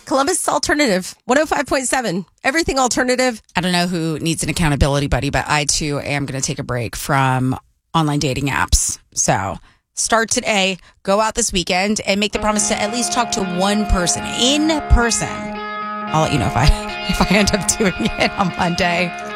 Columbus Alternative, 105.7. Everything alternative. I don't know who needs an accountability buddy, but I too am going to take a break from online dating apps. So start today, go out this weekend, and make the promise to at least talk to one person in person. I'll let you know if I end up doing it on Monday.